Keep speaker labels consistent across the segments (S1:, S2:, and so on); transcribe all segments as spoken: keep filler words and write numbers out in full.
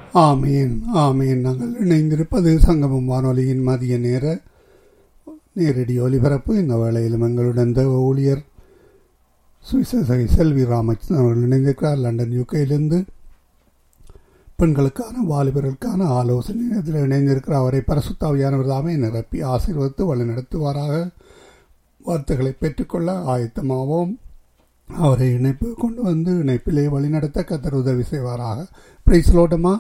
S1: ஆமீன் ஆமீன். நாங்கள் இணைந்திருப்பது சங்கமம் வானொலியின் மதிய நேர நேரடி ஒலிபரப்பு. இந்த வேளையிலும் எங்களுடன் தேவ ஊழியர் சுவிசேஷகி செல்வி ராமச்சந்திரன் அவர்கள் இணைந்திருக்கிறார். லண்டன் யூகேயிலிருந்து பெண்களுக்கான வாலிபர்களுக்கான ஆலோசனை நேரத்தில் இணைந்திருக்கிற அவரை பரிசுத்தாவியானவர் தாமே நிரப்பி ஆசீர்வதித்து வழிநடத்துவாராக. வார்த்தைகளை பெற்றுக்கொள்ள ஆயத்தமாவோம். அவரை இணைப்பு கொண்டு வந்து இணைப்பிலே வழிநடத்த கர்த்தர் உதவி செய்வாராக. பிரைஸ் லோட்டமா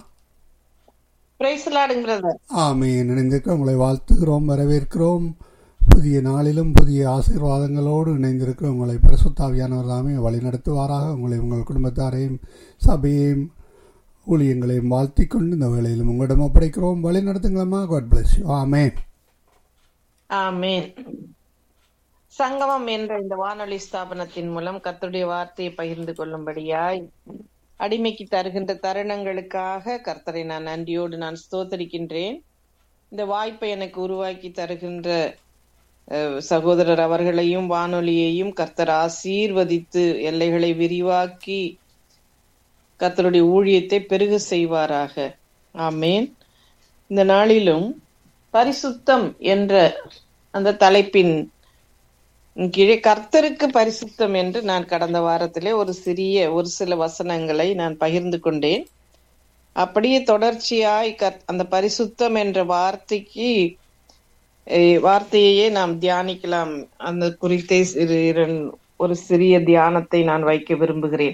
S1: ஆமீன். இணைந்திருக்க உங்களை வாழ்த்துகிறோம், வரவேற்கிறோம். புதிய நாளிலும் புதிய ஆசீர்வாதங்களோடு இணைந்திருக்கிற உங்களை பரிசுத்தாவியானவர் தாமே வழிநடத்துவாராக. உங்களை உங்கள் குடும்பத்தாரையும் சபையையும் ஊழியங்களையும் வாழ்த்தி கொண்டு இந்த வேளையிலும் உங்களிடம் ஒப்படைக்கிறோம். வழி நடத்துங்களம்மா. God bless you. ஆமேன்
S2: ஆமேன். சங்கமம் என்ற இந்த வானொலி ஸ்தாபனத்தின் மூலம் கர்த்தருடைய வார்த்தையை பகிர்ந்து கொள்ளும்படியாய் அடிமைக்கு தருகின்ற தருணங்களுக்காக கர்த்தரை நான் நன்றியோடு நான் ஸ்தோத்தரிக்கின்றேன். இந்த வாய்ப்பை எனக்கு உருவாக்கி தருகின்ற சகோதரர் அவர்களையும் வானொலியையும் கர்த்தர் ஆசீர்வதித்து எல்லைகளை விரிவாக்கி கர்த்தருடைய ஊழியத்தை பெருக செய்வாராக. ஆமேன். இந்த நாளிலும் பரிசுத்தம் என்ற அந்த தலைப்பின் கீழே கர்த்தருக்கு பரிசுத்தம் என்று நான் கடந்த வாரத்திலே ஒரு சிறிய ஒரு சில வசனங்களை நான் பகிர்ந்து கொண்டேன். அப்படியே தொடர்ச்சியாய் அந்த பரிசுத்தம் என்ற வார்த்தைக்கு வார்த்தையே நாம் தியானிக்கலாம். அந்த குறித்தே ஒரு சிறிய தியானத்தை நான் வைக்க விரும்புகிறேன்.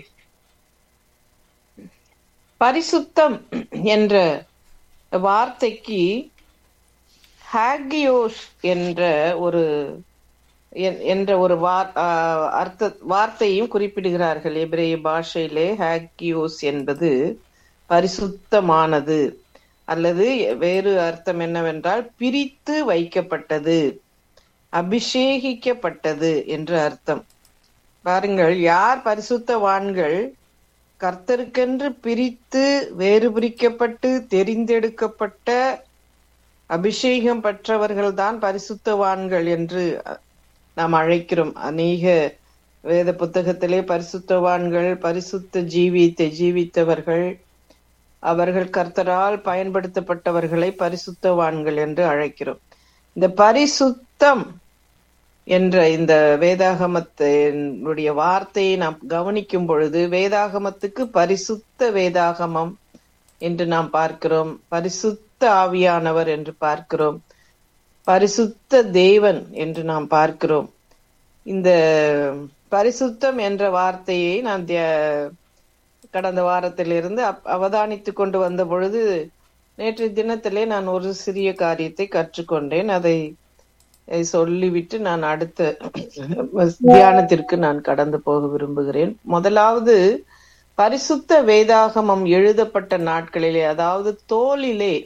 S2: பரிசுத்தம் என்ற வார்த்தைக்கு ஹாகியோஸ் என்ற ஒரு என்ற ஒரு அர்த்த வார்த்தையும் குறிப்பிடுகிறார்கள். எபிரேய பாஷையிலே ஹாகியோஸ் என்பது பரிசுத்தமானது அல்லது வேறு அர்த்தம் என்னவென்றால் பிரித்து வைக்கப்பட்டது, அபிஷேகிக்கப்பட்டது என்று அர்த்தம். பாருங்கள், யார் பரிசுத்தவான்கள்? கர்த்தருக்கென்று பிரித்து வேறு பிரிக்கப்பட்டு தெரிந்தெடுக்கப்பட்ட அபிஷேகம் பெற்றவர்கள் தான் பரிசுத்தவான்கள் என்று நாம் அழைக்கிறோம். அநேக வேத புத்தகத்திலே பரிசுத்தவான்கள், பரிசுத்த ஜீவித்தை ஜீவித்தவர்கள், அவர்கள் கர்த்தரால் பயன்படுத்தப்பட்டவர்களை பரிசுத்தவான்கள் என்று அழைக்கிறோம். இந்த பரிசுத்தம் என்ற இந்த வேதாகமத்தினுடைய வார்த்தையை நாம் கவனிக்கும் பொழுது வேதாகமத்துக்கு பரிசுத்த வேதாகமம் என்று நாம் பார்க்கிறோம், பரிசுத்த ஆவியானவர் என்று பார்க்கிறோம், பரிசுத்த தேவன் என்று நாம் பார்க்கிறோம். இந்த பரிசுத்தம் என்ற வார்த்தையை நான் கடந்த வாரத்திலிருந்து அவதானித்து கொண்டு வந்த பொழுது நேற்று தினத்திலே நான் ஒரு சிறிய காரியத்தை கற்றுக்கொண்டேன். அதை சொல்லிவிட்டு நான் அடுத்த தியானத்திற்கு நான் கடந்து போக விரும்புகிறேன். முதலாவது, பரிசுத்த வேதாகமம் எழுதப்பட்ட நாட்களிலே, அதாவது தோலிலே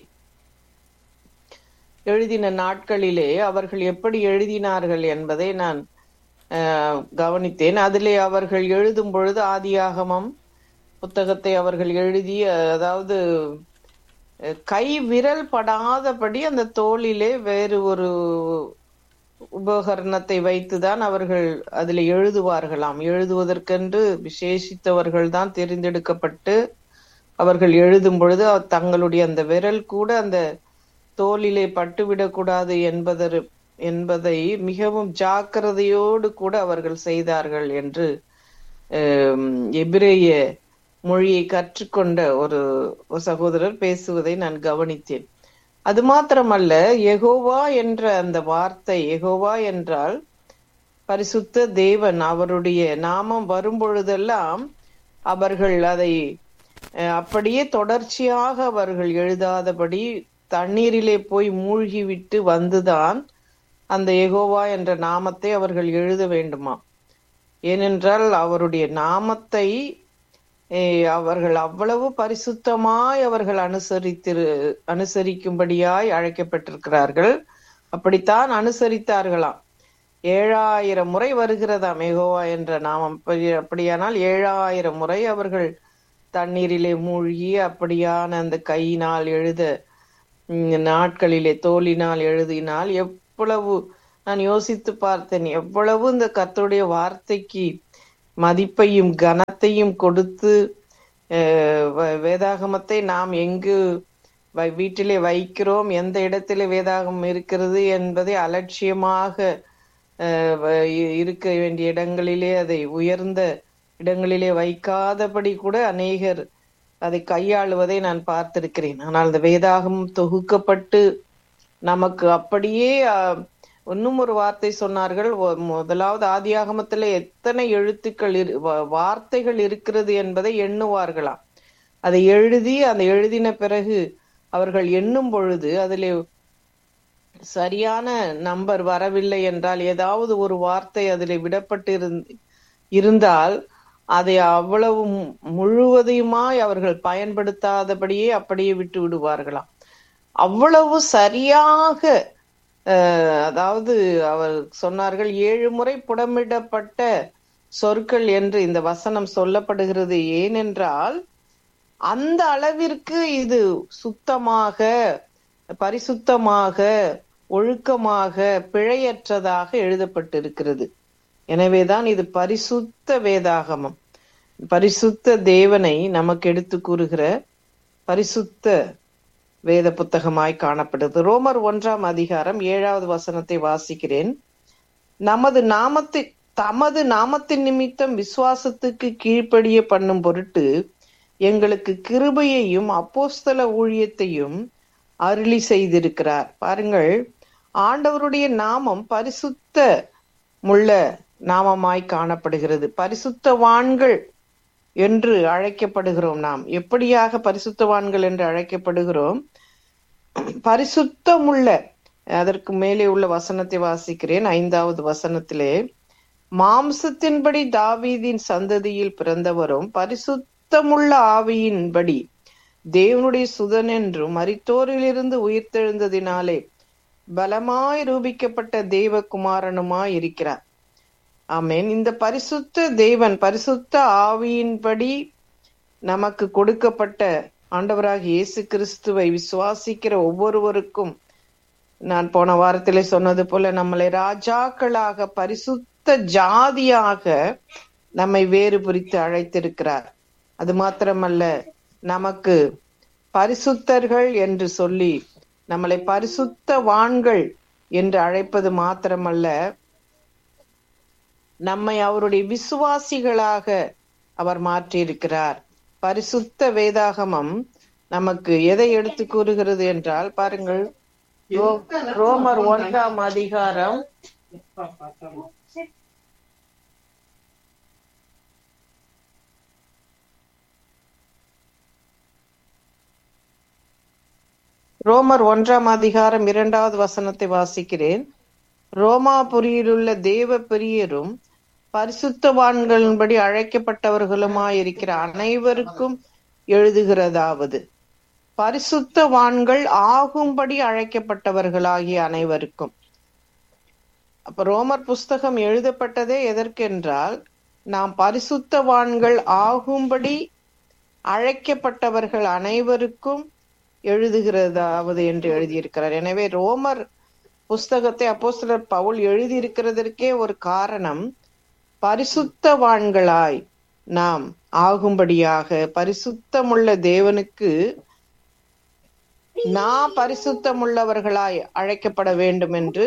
S2: எழுதின நாட்களிலே அவர்கள் எப்படி எழுதினார்கள் என்பதை நான் கவனித்தேன். அதிலே அவர்கள் எழுதும் பொழுது ஆதியாகமம் புத்தகத்தை அவர்கள் எழுதி, அதாவது கை விரல் படாதபடி அந்த தோலிலே வேறு ஒரு உபகரணத்தை வைத்துதான் அவர்கள் அதில் எழுதுவார்களாம். எழுதுவதற்கென்று விசேஷித்தவர்கள் தான் தெரிந்தெடுக்கப்பட்டு அவர்கள் எழுதும் பொழுது தங்களுடைய அந்த விரல் கூட அந்த தோலிலே பட்டுவிடக்கூடாது என்பதற்கு என்பதை மிகவும் ஜாக்கிரதையோடு கூட அவர்கள் செய்தார்கள் என்று எபிரேய மொழியை கற்றுக்கொண்ட ஒரு சகோதரர் பேசுவதை நான் கவனித்தேன். அது மாத்திரமல்ல, யெகோவா என்ற அந்த வார்த்தை, யெகோவா என்றால் பரிசுத்த தேவன், அவருடைய நாமம் வரும் பொழுதெல்லாம் அவர்கள் அதை அப்படியே தொடர்ச்சியாக அவர்கள் எழுதாதபடி தண்ணீரிலே போய் மூழ்கி விட்டு வந்துதான் அந்த யெகோவா என்ற நாமத்தை அவர்கள் எழுத வேண்டுமா. ஏனென்றால் அவருடைய நாமத்தை அவர்கள் அவ்வளவு பரிசுத்தமாய் அவர்கள் அனுசரித்திரு அனுசரிக்கும்படியாய் அழைக்கப்பட்டிருக்கிறார்கள். அப்படித்தான் அனுசரித்தார்களாம். ஏழாயிரம் முறை வருகிறதாம் யெகோவா என்ற நாமம். அப்படியானால் ஏழாயிரம் முறை அவர்கள் தண்ணீரிலே மூழ்கி அப்படியான அந்த கையினால் எழுத நாட்களிலே தோலினால் எழுதினால் எவ்வளவு, நான் யோசித்து பார்த்தேன், எவ்வளவு இந்த கர்த்தருடைய வார்த்தைக்கு மதிப்பையும் கனத்தையும் கொடுத்து வேதாகமத்தை நாம் எங்கு வை- வீட்டிலே வைக்கிறோம், எந்த இடத்திலே வேதாகம் இருக்கிறது என்பதை அலட்சியமாக அஹ், வ- இ- இருக்க வேண்டிய இடங்களிலே அதை உயர்ந்த இடங்களிலே வைக்காதபடி கூட அநேகர் அதை கையாளுவதை நான் பார்த்திருக்கிறேன். ஆனால் இந்த வேதாகம் தொகுக்கப்பட்டு நமக்கு அப்படியே அஹ், இன்னும் ஒரு வார்த்தை சொன்னார்கள். ஒ- முதலாவது ஆதியாகமத்துல எத்தனை எழுத்துக்கள் இரு வா- வார்த்தைகள் இருக்கிறது என்பதை எண்ணுவார்களாம். அதை எழுதி அந்த எழுதின பிறகு அவர்கள் எண்ணும் பொழுது அதிலே சரியான நம்பர் வரவில்லை என்றால், ஏதாவது ஒரு வார்த்தை அதிலே விடப்பட்டு இருந்- இருந்தால் அதை அவ்வளவு மு- முழுவதையுமாய் அவர்கள் பயன்படுத்தாதபடியே அப்படியே விட்டு விடுவார்களாம். அவ்வளவு சரியாக அஹ், அதாவது அவர் சொன்னார்கள், ஏழு முறை புடமிடப்பட்ட சொற்கள் என்று இந்த வசனம் சொல்லப்படுகிறது. ஏனென்றால் அந்த அளவிற்கு இது சுத்தமாக, பரிசுத்தமாக, ஒழுக்கமாக, பிழையற்றதாக எழுதப்பட்டிருக்கிறது. எனவேதான் இது பரிசுத்த வேதாகமம். பரிசுத்த தேவனை நமக்கு எடுத்து கூறுகிற பரிசுத்த வேத புத்தகமாய் காணப்படுது. ரோமர் ஒன்றாம் அதிகாரம் ஏழாவது வசனத்தை வாசிக்கிறேன். நமது நாமத்தை தமது நாமத்தின் நிமித்தம் விசுவாசத்துக்கு கீழ்ப்படிய பண்ணும் பொருட்டு எங்களுக்கு கிருபையையும் அப்போஸ்தல ஊழியத்தையும் அருளி செய்திருக்கிறார். பாருங்கள், ஆண்டவருடைய நாமம் பரிசுத்த முள்ள நாமமாய் காணப்படுகிறது. பரிசுத்தவான்கள் என்று அழைக்கப்படுகிறோம். நாம் எப்படியாக பரிசுத்தவான்கள் என்று அழைக்கப்படுகிறோம்? பரிசுத்தமுள்ள, அதற்கு மேலே உள்ள வசனத்தை வாசிக்கிறேன். ஐந்தாவது வசனத்திலே, மாம்சத்தின்படி தாவீதின் சந்ததியில் பிறந்தவரும் பரிசுத்தமுள்ள ஆவியின்படி தேவனுடைய சுதன் என்றும் மரித்தோரிலிருந்து உயிர்த்தெழுந்ததினாலே பலமாய் ரூபிக்கப்பட்ட தேவகுமாரனுமாய் இருக்கிறார். ஆமென். இந்த பரிசுத்த தேவன், பரிசுத்த ஆவியின்படி நமக்கு கொடுக்கப்பட்ட ஆண்டவராகிய இயேசு கிறிஸ்துவை விசுவாசிக்கிற ஒவ்வொருவருக்கும், நான் போன வாரத்திலே சொன்னது போல, நம்மளை ராஜாக்களாக, பரிசுத்த ஜாதியாக நம்மை வேறு பிரித்து அழைத்திருக்கிறார். அது மாத்திரமல்ல, நமக்கு பரிசுத்தர்கள் என்று சொல்லி நம்மளை பரிசுத்தவான்கள் என்று அழைப்பது மாத்திரமல்ல, நம்மை அவருடைய விசுவாசிகளாக அவர் மாற்றியிருக்கிறார். பரிசுத்த வேதாகமம் நமக்கு எதை எடுத்து கூறுகிறது என்றால், பாருங்கள், ரோ- ரோமர் ஒன்றாம் அதிகாரம் ரோமர் ஒன்றாம் அதிகாரம் இரண்டாவது வசனத்தை வாசிக்கிறேன். ரோமாபுரியிலுள்ள தேவ பிரியரும் பரிசுத்தவான்களின்படி அழைக்கப்பட்டவர்களுமாயிருக்கிற அனைவருக்கும் எழுதுகிறதாவது, பரிசுத்தவான்கள் ஆகும்படி அழைக்கப்பட்டவர்களாகிய அனைவருக்கும். அப்ப ரோமர் புஸ்தகம் எழுதப்பட்டதே எதற்கென்றால், நாம் பரிசுத்தவான்கள் ஆகும்படி அழைக்கப்பட்டவர்கள் அனைவருக்கும் எழுதுகிறதாவது என்று எழுதியிருக்கிறார். எனவே ரோமர் புஸ்தகத்தை அப்போஸ்தலர் பவுல் எழுதியிருக்கிறதற்கே ஒரு காரணம், பரிசுத்தவான்களாய் நாம் ஆகும்படியாக, பரிசுத்தமுள்ள தேவனுக்கு நான் பரிசுத்தமுள்ளவர்களாய் அழைக்கப்பட வேண்டும் என்று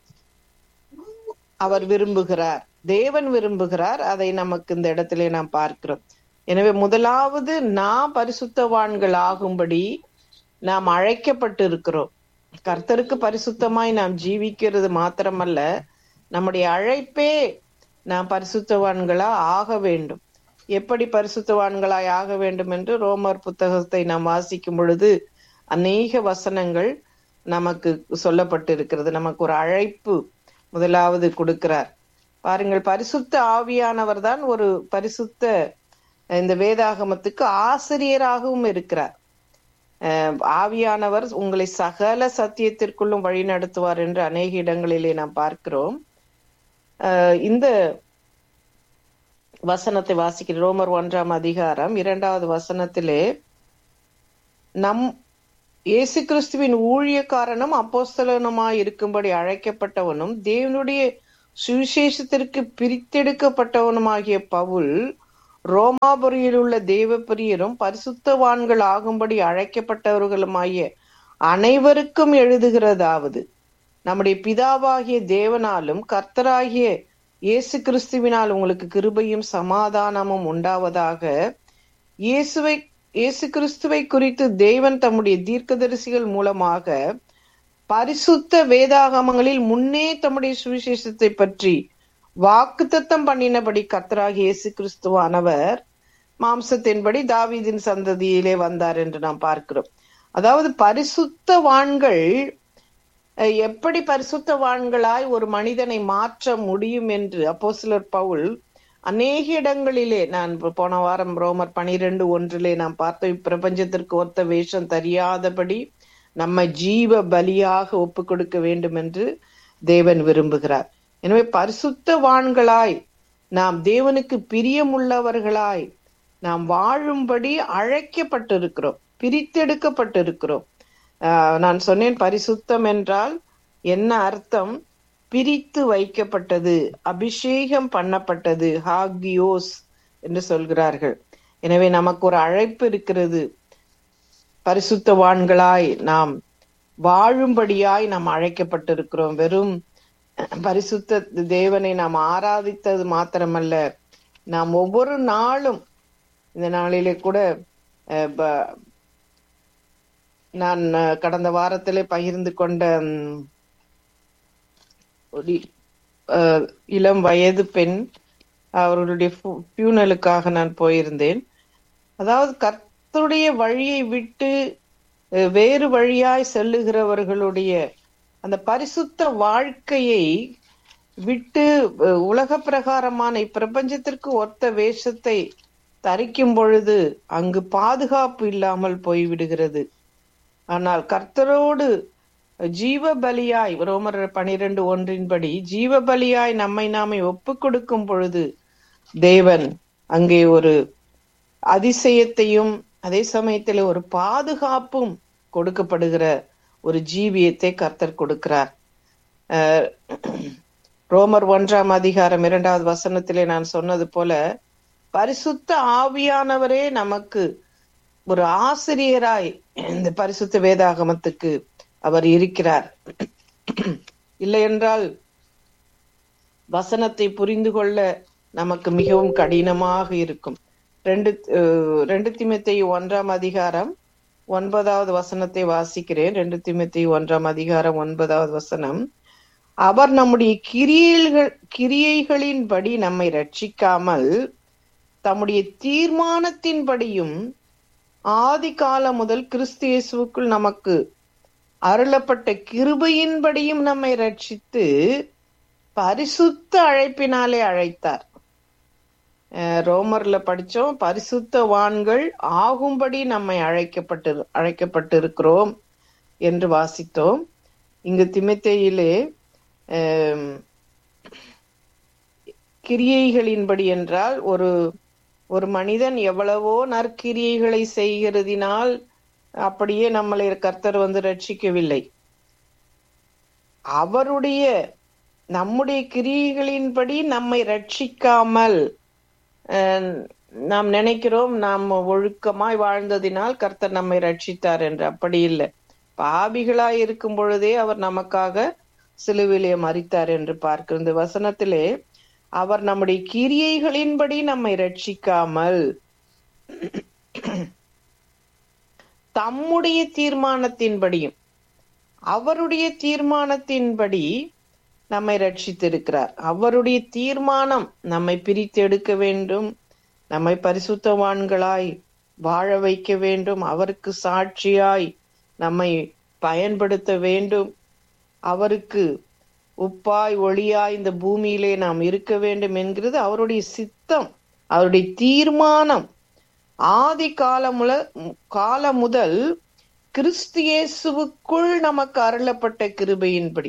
S2: அவர் விரும்புகிறார், தேவன் விரும்புகிறார். அதை நமக்கு இந்த இடத்திலே நாம் பார்க்கிறோம். எனவே முதலாவது நாம் பரிசுத்தவான்கள் ஆகும்படி நாம் அழைக்கப்பட்டு இருக்கிறோம். கர்த்தருக்கு பரிசுத்தமாய் நாம் ஜீவிக்கிறது மாத்திரமல்ல, நம்முடைய அழைப்பே நாம் பரிசுத்தவான்களா ஆக வேண்டும். எப்படி பரிசுத்தவான்களாய் ஆக வேண்டும் என்று ரோமர் புத்தகத்தை நாம் வாசிக்கும் பொழுது அநேக வசனங்கள் நமக்கு சொல்லப்பட்டு இருக்கிறது. நமக்கு ஒரு அழைப்பு முதலாவது கொடுக்கிறார். பாருங்கள், பரிசுத்த ஆவியானவர் தான் ஒரு பரிசுத்த இந்த வேதாகமத்துக்கு ஆசிரியராகவும் இருக்கிறார். அஹ் ஆவியானவர் உங்களை சகல சத்தியத்திற்குள்ளும் வழி நடத்துவார் என்று அநேக இடங்களிலே நாம் பார்க்கிறோம். அஹ் இந்த வசனத்தை வாசிக்கிற ரோமர் ஒன்றாம் அதிகாரம் இரண்டாவது வசனத்திலே, நம் இயேசு கிறிஸ்துவின் ஊழியக்காரனும் அப்போஸ்தலனுமாய் இருக்கும்படி அழைக்கப்பட்டவனும் தேவனுடைய சுவிசேஷத்திற்கு பிரித்தெடுக்கப்பட்டவனுமாகிய பவுல் ரோமாபுரியில் உள்ள தேவப்பிரியரும் பரிசுத்தவான்கள் ஆகும்படி அழைக்கப்பட்டவர்களுமாகிய அனைவருக்கும் எழுதுகிறதாவது, நம்முடைய பிதாவாகிய தேவனாலும் கர்த்தராகிய இயேசு கிறிஸ்துவினால் உங்களுக்கு கிருபையும் சமாதானமும் உண்டாவதாக. இயேசுவை இயேசு கிறிஸ்துவை குறித்து தேவன் தம்முடைய தீர்க்கதரிசிகள் மூலமாக பரிசுத்த வேதாகமங்களில் முன்னே தம்முடைய சுவிசேஷத்தை பற்றி வாக்குத்தத்தம் பண்ணினபடி கர்த்தராகிய இயேசு கிறிஸ்துவானவர் மாம்சத்தின்படி தாவீதின் சந்ததியிலே வந்தார் என்று நாம் பார்க்கிறோம். அதாவது பரிசுத்தவான்கள் எப்படி பரிசுத்தவான்களாய் ஒரு மனிதனை மாற்ற முடியும் என்று அப்போஸ்தலர் பவுல் அநேக இடங்களிலே, நான் போன வாரம் ரோமர் பனிரெண்டு ஒன்றிலே நாம் பார்த்த, இப்பிரபஞ்சத்திற்கு ஒத்த வேஷம் தெரியாதபடி நம்ம ஜீவ பலியாக ஒப்பு கொடுக்க வேண்டும் என்று தேவன் விரும்புகிறார். எனவே பரிசுத்தவான்களாய் நாம் தேவனுக்கு பிரியமுள்ளவர்களாய் நாம் வாழும்படி அழைக்கப்பட்டிருக்கிறோம், பிரித்தெடுக்கப்பட்டிருக்கிறோம். ஆஹ் நான் சொன்னேன், பரிசுத்தம் என்றால் என்ன அர்த்தம்? பிரித்து வைக்கப்பட்டது, அபிஷேகம் பண்ணப்பட்டது, ஹாகியோஸ் என்று சொல்கிறார்கள். எனவே நமக்கு ஒரு அழைப்பு இருக்கிறது, பரிசுத்தவான்களாய் நாம் வாழும்படியாய் நாம் அழைக்கப்பட்டிருக்கிறோம். வெறும் பரிசுத்த தேவனை நாம் ஆராதித்தது மாத்திரமல்ல, நாம் ஒவ்வொரு நாளும், இந்த நாளிலே கூட நான் கடந்த வாரத்திலே பகிர்ந்து கொண்ட ஒரு இளம் வயது பெண், அவர்களுடைய பியூனலுக்காக நான் போயிருந்தேன். அதாவது கர்த்தருடைய வழியை விட்டு வேறு வழியாய் செல்லுகிறவர்களுடைய அந்த பரிசுத்த வாழ்க்கையை விட்டு உலக பிரகாரமான இப்பிரபஞ்சத்திற்கு ஒத்த வேஷத்தை தரிக்கும் பொழுது அங்கு பாதுகாப்பு இல்லாமல் போய்விடுகிறது. ஆனால் கர்த்தரோடு ஜீவ பலியாய், ரோமர் பனிரெண்டு ஒன்றின்படி ஜீவ பலியாய் நம்மை நாமே ஒப்பு கொடுக்கும் பொழுது தேவன் அங்கே ஒரு அதிசயத்தையும் அதே சமயத்தில் ஒரு பாதுகாப்பும் கொடுக்கப்படுகிற ஒரு ஜீவியத்தை கர்த்தர் கொடுக்கிறார். அஹ் ரோமர் ஒன்றாம் அதிகாரம் இரண்டாவது வசனத்திலே நான் சொன்னது போல, பரிசுத்த ஆவியானவரே நமக்கு ஒரு ஆசிரியராய் இந்த பரிசுத்த வேதாகமத்துக்கு அவர் இருக்கிறார். இல்லை என்றால் வசனத்தை புரிந்து கொள்ள நமக்கு மிகவும் கடினமாக இருக்கும். ரெண்டு ரெண்டு தீமோத்தேயு ஒன்றாம் அதிகாரம் ஒன்பதாவது வசனத்தை வாசிக்கிறேன். ரெண்டு தீமோத்தேயு ஒன்றாம் அதிகாரம் ஒன்பதாவது வசனம், அவர் நம்முடைய கிரியைகள் கிரியைகளின்படி நம்மை ரட்சிக்காமல் தம்முடைய தீர்மானத்தின்படியும் ஆதி காலம் முதல் கிறிஸ்து இயேசுவுக்குள் நமக்கு அருளப்பட்ட கிருபையின்படியும் நம்மை ரட்சித்து பரிசுத்த அழைப்பினாலே அழைத்தார். ரோமர்ல படிச்சோம், பரிசுத்தவான்கள் ஆகும்படி நம்மை அழைக்கப்பட்டு அழைக்கப்பட்டிருக்கிறோம் என்று வாசித்தோம். இங்கு தீமோத்தேயிலே கிரியைகளின்படி என்றால் ஒரு ஒரு மனிதன் எவ்வளவோ நற்கிரியைகளை செய்கிறதினால் அப்படியே நம்மளை கர்த்தர் வந்து ரட்சிக்கவில்லை. அவருடைய நம்முடைய கிரியைகளின்படி நம்மை ரட்சிக்காமல் நாம் நினைக்கிறோம் நாம் ஒழுக்கமாய் வாழ்ந்ததினால் கர்த்தர் நம்மை ரட்சித்தார் என்று. அப்படி இல்லை. பாவிகளாய் இருக்கும் பொழுதே அவர் நமக்காக சிலுவிலே மரித்தார் என்று பார்க்கிறோம். இந்த வசனத்திலே அவர் நம்முடைய கிரியைகளின்படி நம்மை ரட்சிக்காமல் தம்முடைய தீர்மானத்தின்படியும், அவருடைய தீர்மானத்தின்படி நம்மை ரட்சித்திருக்கிறார். அவருடைய தீர்மானம் நம்மை பிரித்து எடுக்க வேண்டும், நம்மை பரிசுத்தவான்களாய் வாழ வைக்க வேண்டும், அவருக்கு சாட்சியாய் நம்மை பயன்படுத்த வேண்டும், அவருக்கு உப்பாய் ஒளியாய் இந்த பூமியிலே நாம் இருக்க வேண்டும் என்கிறது அவருடைய சித்தம், அவருடைய தீர்மானம். ஆதி காலமுல கால முதல் கிறிஸ்து இயேசுவுக்குள் நமக்கு அருளப்பட்ட கிருபையின்படி,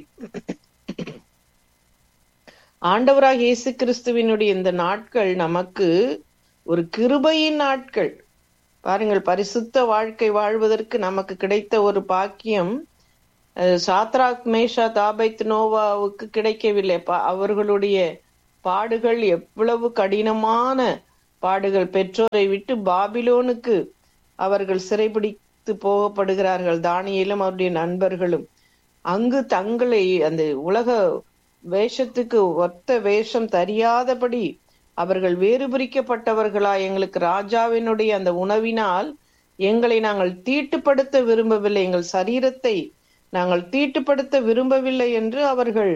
S2: ஆண்டவராக இயேசு கிறிஸ்துவினுடைய இந்த நாட்கள் நமக்கு ஒரு கிருபையின் நாட்கள். பாருங்கள், பரிசுத்த வாழ்க்கை வாழ்வதற்கு நமக்கு கிடைத்த ஒரு பாக்கியம் சாத்ராக் மேஷாக் ஆபேத்நேகோவுக்கு கிடைக்கவில்லை. அவர்களுடைய பாடுகள் எவ்வளவு கடினமான பாடுகள். பெற்றோரை விட்டு பாபிலோனுக்கு அவர்கள் சிறைபிடித்து போகப்படுகிறார்கள். தானியேலும் அவருடைய நண்பர்களும் அங்கு தங்களை அந்த உலக வேஷத்துக்கு ஒத்த வேஷம் தெரியாதபடி அவர்கள் வேறு பிரிக்கப்பட்டவர்களா, எங்களுக்கு ராஜாவினுடைய அந்த உணவினால் எங்களை நாங்கள் தீட்டுப்படுத்த விரும்பவில்லை, எங்கள் சரீரத்தை நாங்கள் தீட்டுப்படுத்த விரும்பவில்லை என்று அவர்கள்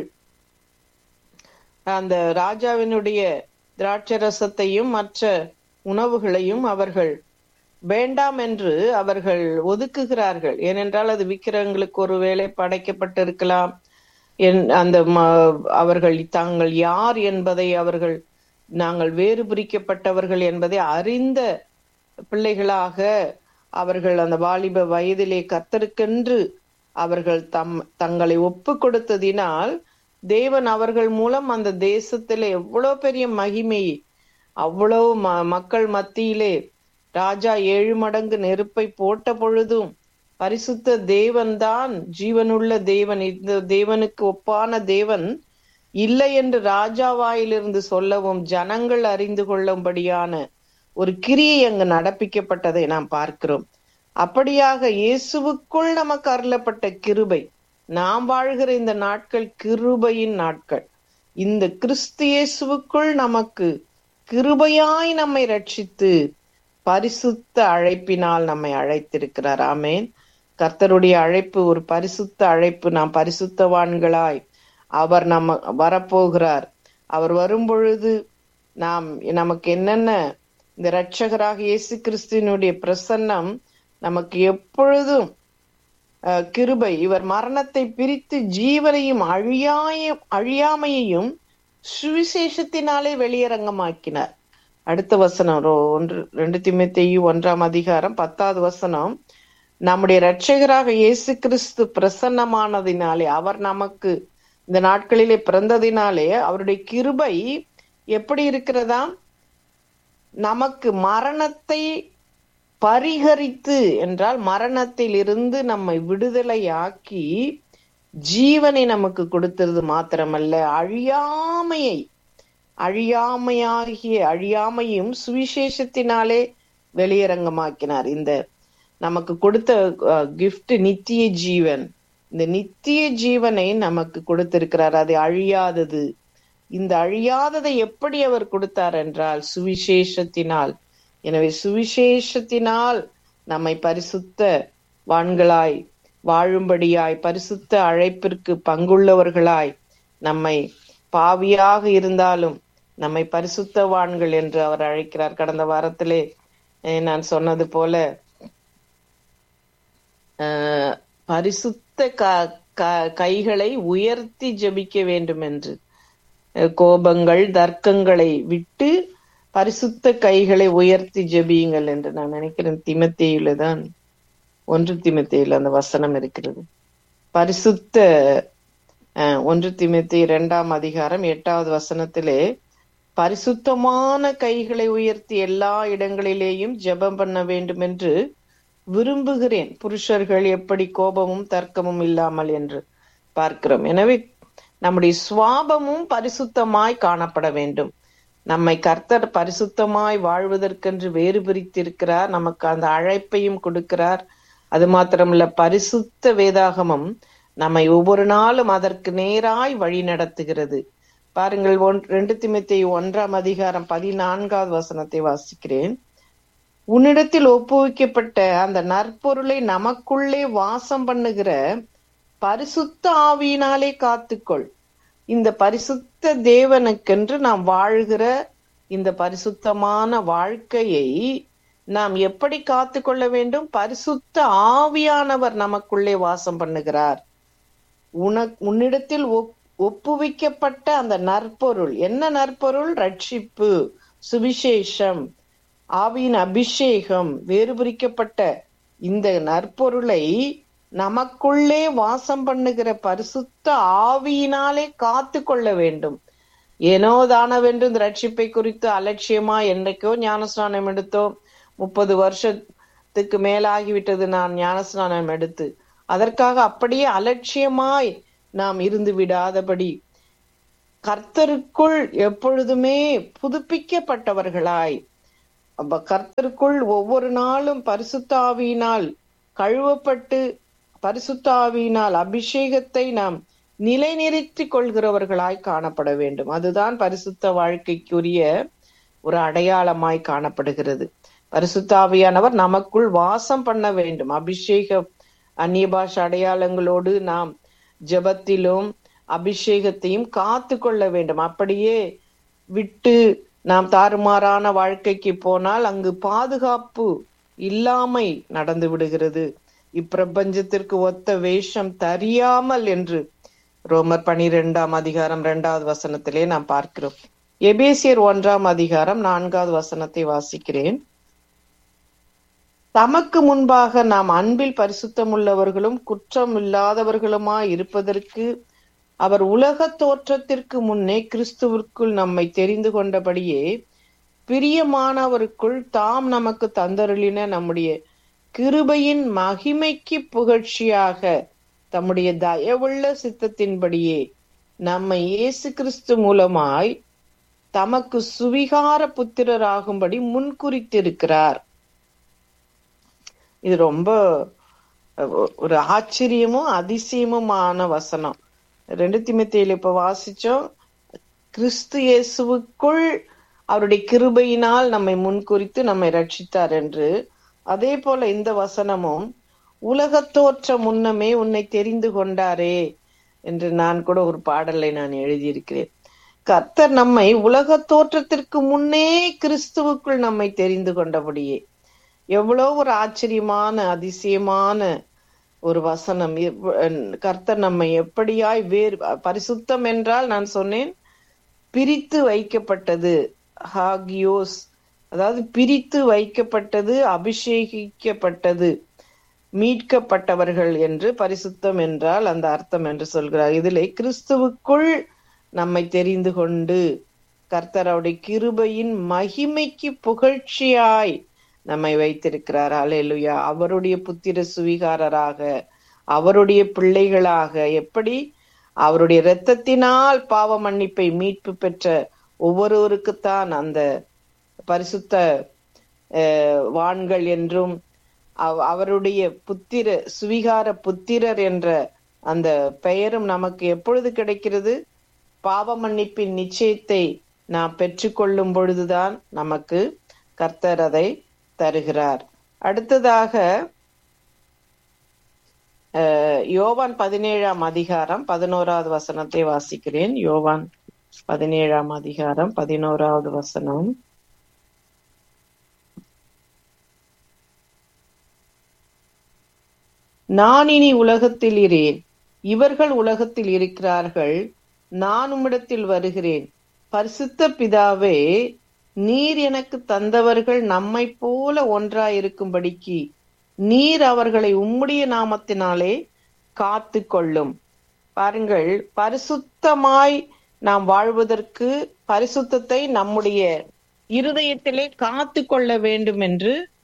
S2: அந்த ராஜாவினுடைய திராட்சரசத்தையும் மற்ற உணவுகளையும் அவர்கள் வேண்டாம் என்று அவர்கள் ஒதுக்குகிறார்கள். ஏனென்றால் அது விக்கிரகங்களுக்கு ஒருவேளை படைக்கப்பட்டிருக்கலாம். என் அந்த அவர்கள் தாங்கள் யார் என்பதை, அவர்கள் நாங்கள் வேறு பிரிக்கப்பட்டவர்கள் என்பதை அறிந்த பிள்ளைகளாக அவர்கள் அந்த வாலிப வயதிலே கர்த்தருக்கென்று அவர்கள் தம் தங்களை ஒப்பு கொடுத்ததினால் தேவன் அவர்கள் மூலம் அந்த தேசத்திலே எவ்வளவு பெரிய மகிமை, அவ்வளவு ம மக்கள் மத்தியிலே ராஜா ஏழு மடங்கு நெருப்பை போட்ட பொழுதும் பரிசுத்த தேவன் தான் ஜீவனுள்ள தேவன், இந்த தேவனுக்கு ஒப்பான தேவன் இல்லை என்று ராஜா வாயிலிருந்து சொல்லவும் ஜனங்கள் அறிந்து கொள்ளும்படியான ஒரு கிரியை அங்கு நடப்பிக்கப்பட்டதை நாம் பார்க்கிறோம். அப்படியாக இயேசுவுக்குள் நமக்கு அருளப்பட்ட கிருபை, நாம் வாழ்கிற இந்த நாட்கள் கிருபையின் நாட்கள். இந்த கிறிஸ்து இயேசுவுக்குள் நமக்கு கிருபையாய் நம்மை ரட்சித்து பரிசுத்த அழைப்பினால் நம்மை அழைத்திருக்கிறார். ஆமேன். கர்த்தருடைய அழைப்பு ஒரு பரிசுத்த அழைப்பு. நாம் பரிசுத்தவான்களாய் அவர் நம்ம வரப்போகிறார். அவர் வரும்பொழுது நாம் நமக்கு என்னென்ன இந்த இரட்சகராக இயேசு கிறிஸ்துவினுடைய பிரசன்னம் நமக்கு எப்பொழுதும் அஹ் கிருபை. இவர் மரணத்தை பிரித்து ஜீவனையும் அழியாய அழியாமையையும் சுவிசேஷத்தினாலே வெளியரங்கமாக்கினார். அடுத்த வசனம் ஒன்று ரெண்டு தீமோத்தேயு ஒன்றாம் அதிகாரம் பத்தாவது வசனம், நம்முடைய இரட்சகராக இயேசு கிறிஸ்து பிரசன்னமானதினாலே, அவர் நமக்கு இந்த நாட்களிலே பிறந்ததினாலே அவருடைய கிருபை எப்படி இருக்கிறதா, நமக்கு மரணத்தை பரிகரித்து என்றால் மரணத்தில் இருந்து நம்மை விடுதலையாக்கி ஜீவனை நமக்கு கொடுத்தது மாத்திரமல்ல, அழியாமையை அழியாமையாகிய அழியாமையும் சுவிசேஷத்தினாலே வெளியரங்கமாக்கினார். இந்த நமக்கு கொடுத்த கிஃப்ட் நித்திய ஜீவன். இந்த நித்திய ஜீவனை நமக்கு கொடுத்திருக்கிறார். அது அழியாதது. இந்த அழியாததை எப்படி அவர் கொடுத்தார் என்றால் சுவிசேஷத்தினால். எனவே சுவிசேஷத்தினால் நம்மை பரிசுத்த வான்களாய் வாழும்படியாய், பரிசுத்த அழைப்பிற்கு பங்குள்ளவர்களாய், நம்மை பாவியாக இருந்தாலும் நம்மை பரிசுத்தவான்கள் என்று அவர் அழைக்கிறார். கடந்த வாரத்திலே நான் சொன்னது போல அஹ் பரிசுத்த க கைகளை உயர்த்தி ஜெபிக்க வேண்டும் என்று, கோபங்கள் தர்க்கங்களை விட்டு பரிசுத்த கைகளை உயர்த்தி ஜெபியுங்கள் என்று நான் நினைக்கிறேன். தீமோத்தேயுல தான், ஒன்று தீமோத்தேயுல அந்த வசனம் இருக்கிறது. பரிசுத்த அஹ் ஒன்று தீமோத்தேயு இரண்டாம் அதிகாரம் எட்டாவது வசனத்திலே பரிசுத்தமான கைகளை உயர்த்தி எல்லா இடங்களிலேயும் ஜெபம் பண்ண வேண்டும் என்று விரும்புகிறேன், புருஷர்கள் எப்படி கோபமும் தர்க்கமும் இல்லாமல் என்று பார்க்கிறோம். எனவே நம்முடைய சுவாபமும் பரிசுத்தமாய் காணப்பட வேண்டும். நம்மை கர்த்தர் பரிசுத்தமாய் வாழ்வதற்கென்று வேறு பிரித்திருக்கிறார். நமக்கு அந்த அழைப்பையும் கொடுக்கிறார். அது மாத்திரமல்ல, பரிசுத்த வேதாகமம் நம்மை ஒவ்வொரு நாளும் அதற்கு நேராய் வழி நடத்துகிறது. பாருங்கள், ஒன் ரெண்டு தீமோத்தேயு ஒன்றாம் அதிகாரம் பதினான்காவது வசனத்தை வாசிக்கிறேன். உன்னிடத்தில் ஒப்புவிக்கப்பட்ட அந்த நற்பொருளை நமக்குள்ளே வாசம் பண்ணுகிற பரிசுத்த ஆவியினாலே காத்துக்கொள். இந்த பரிசுத்த தேவனுக்கென்று நாம் வாழ்கிற இந்த பரிசுத்தமான வாழ்க்கையை நாம் எப்படி காத்து கொள்ள வேண்டும்? பரிசுத்த ஆவியானவர் நமக்குள்ளே வாசம் பண்ணுகிறார். உன உன்னிடத்தில் ஒப்புவிக்கப்பட்ட அந்த நற்பொருள் என்ன நற்பொருள்? ரட்சிப்பு, சுவிசேஷம், ஆவியின் அபிஷேகம், வேறு பிரிக்கப்பட்ட இந்த நற்பொருளை நமக்குள்ளே வாசம் பண்ணுகிற பரிசுத்த ஆவியினாலே காத்து கொள்ள வேண்டும். ஏனோ தானவென்று இந்த ரட்சிப்பை குறித்து அலட்சியமா என்னைக்கோ ஞானஸ்நானம் எடுத்தோம், முப்பது வருஷத்துக்கு மேலாகிவிட்டது நான் ஞானஸ்நானம் எடுத்து, அதற்காக அப்படியே அலட்சியமாய் நாம் இருந்து விடாதபடி கர்த்தருக்குள் எப்பொழுதுமே புதுப்பிக்கப்பட்டவர்களாய் அப்ப கர்த்தருக்குள் ஒவ்வொரு நாளும் பரிசுத்த ஆவியினால் கழுவப்பட்டு பரிசுத்த ஆவியினால் அபிஷேகத்தை நாம் நிலைநிறுத்தி கொள்கிறவர்களாய் காணப்பட வேண்டும். அதுதான் பரிசுத்த வாழ்க்கைக்குரிய ஒரு அடையாளமாய் காணப்படுகிறது. பரிசுத்த ஆவியானவர் நமக்குள் வாசம் பண்ண வேண்டும். அபிஷேக அந்நிய பாஷை அடையாளங்களோடு நாம் ஜெபத்திலும் அபிஷேகத்தையும் காத்து கொள்ள வேண்டும். அப்படியே விட்டு நாம் தாறுமாறான வாழ்க்கைக்கு போனால் அங்கு பாதுகாப்பு இல்லாமை நடந்து விடுகிறது. இப்பிரபஞ்சத்திற்கு ஒத்த வேஷம் தெரியாமல் என்று ரோமர் பனிரெண்டாம் அதிகாரம் இரண்டாவது வசனத்திலே நாம் பார்க்கிறோம். எபேசியர் ஒன்றாம் அதிகாரம் நான்காவது வசனத்தை வாசிக்கிறேன். தமக்கு முன்பாக நாம் அன்பில் பரிசுத்தமுள்ளவர்களும் குற்றம் இல்லாதவர்களுமாய் இருப்பதற்கு அவர் உலக தோற்றத்திற்கு முன்னே கிறிஸ்துவிற்குள் நம்மை தெரிந்து கொண்டபடியே பிரியமானவருக்குள் தாம் நமக்கு தந்தருளின நம்முடைய கிருபையின் மகிமைக்கு புகழ்ச்சியாக தம்முடைய தயவுள்ள சித்தத்தின்படியே நம்மை இயேசு கிறிஸ்து மூலமாய் தமக்கு சுவிகார புத்திரராகும்படி முன்குறித்திருக்கிறார். இது ரொம்ப ஒரு ஆச்சரியமும் அதிசயமுமான வசனம். ரெண்டு தீமோத்தேயுல இப்ப வாசிச்சோம், கிறிஸ்து இயேசுவுக்குள் அவருடைய கிருபையினால் நம்மை முன்குறித்து நம்மை ரட்சித்தார் என்று. அதே போல இந்த வசனமும் உலக தோற்ற முன்னமே உன்னை தெரிந்து கொண்டாரே என்று நான் கூட ஒரு பாடலை நான் எழுதியிருக்கிறேன். கர்த்தர் நம்மை உலக தோற்றத்திற்கு முன்னே கிறிஸ்துவுக்குள் நம்மை தெரிந்து கொண்டபடியே. எவ்வளவு ஒரு ஆச்சரியமான அதிசயமான ஒரு வசனம். கர்த்தர் நம்மை எப்படியாய் வேறு பரிசுத்தம் என்றால் நான் சொன்னேன் பிரித்து வைக்கப்பட்டது, ஹாகியோஸ், அதாவது பிரித்து வைக்கப்பட்டது, அபிஷேகிக்கப்பட்டது, மீட்கப்பட்டவர்கள் என்று பரிசுத்தம் என்றால் அந்த அர்த்தம் என்று சொல்கிறார். இதிலே கிறிஸ்துவுக்குள் நம்மை தெரிந்து கொண்டு கர்த்தருடைய கிருபையின் மகிமைக்கு புகழ்ச்சியாய் நம்மை வைத்திருக்கிறார். அல்லேலூயா. அவருடைய புத்திர சுவிகாரராக, அவருடைய பிள்ளைகளாக, எப்படி அவருடைய இரத்தத்தினால் பாவ மன்னிப்பை மீட்பு பெற்ற ஒவ்வொருவருக்குத்தான் அந்த பரிசுத்த வான்கள் என்றும் அவருடைய புத்திர சுவிகார புத்திரர் என்ற அந்த பெயரும் நமக்கு எப்பொழுது கிடைக்கிறது? பாவ மன்னிப்பின் நிச்சயத்தை நாம் பெற்றுக்கொள்ளும் பொழுதுதான் நமக்கு கர்த்தர் அதை தருகிறார். அடுத்ததாக யோவான் பதினேழாம் அதிகாரம் பதினோராவது வசனத்தை வாசிக்கிறேன். யோவான் பதினேழாம் அதிகாரம் பதினோராவது வசனம். நான் இனி உலகத்தில் இரேன், இவர்கள் உலகத்தில் இருக்கிறார்கள், நான் உம்மிடத்தில் வருகிறேன். பரிசுத்த பிதாவே, நீர் எனக்கு தந்தவர்கள் நம்மை போல ஒன்றாயிருக்கும்படிக்கு நீர் அவர்களை உம்முடைய நாமத்தினாலே காத்து கொள்ளும். பாருங்கள், பரிசுத்தமாய் நாம் வாழ்வதற்கு பரிசுத்தத்தை நம்முடைய இருதயத்திலே காத்து கொள்ள வேண்டும் என்று